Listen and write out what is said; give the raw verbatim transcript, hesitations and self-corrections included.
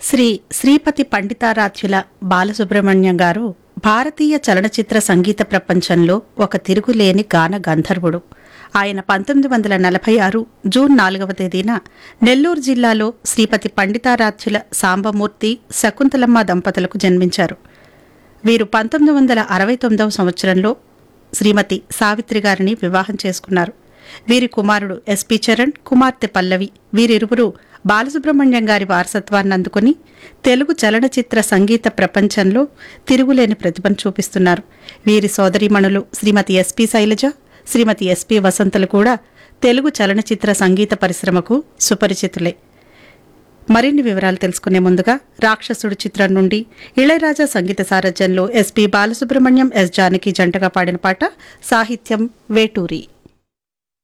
శ్రీ శ్రీపతి పండితారాధ్యుల బాలసుబ్రహ్మణ్యం గారు భారతీయ చలనచిత్ర సంగీత ప్రపంచంలో ఒక తిరుగులేని గాన గంధర్వుడు. ఆయన పంతొమ్మిది వందల నలభై ఆరు జూన్ నాలుగవ తేదీన నెల్లూరు జిల్లాలో శ్రీపతి పండితారాధ్యుల సాంబమూర్తి శకుంతలమ్మ దంపతులకు జన్మించారు. వీరు పంతొమ్మిది వందల అరవై తొమ్మిదవ సంవత్సరంలో శ్రీమతి సావిత్రి గారిని వివాహం చేసుకున్నారు. వీరి కుమారుడు ఎస్పి చరణ్, కుమార్తె పల్లవి. వీరిరువురు బాలసుబ్రహ్మణ్యం గారి వారసత్వాన్ని అందుకుని తెలుగు చలనచిత్ర సంగీత ప్రపంచంలో తిరుగులేని ప్రతిభను చూపిస్తున్నారు. వీరి సోదరీమణులు శ్రీమతి ఎస్పి శైలజ, శ్రీమతి ఎస్పి వసంతలు కూడా తెలుగు చలనచిత్ర సంగీత పరిశ్రమకు సుపరిచితులే. మరిన్ని వివరాలు తెలుసుకునే ముందుగా రాక్షసుడు చిత్రం నుండి ఇళయరాజా సంగీత సారథ్యంలో ఎస్పి బాలసుబ్రహ్మణ్యం, ఎస్ జానకి జంటగా పాడిన పాట, సాహిత్యం వేటూరి.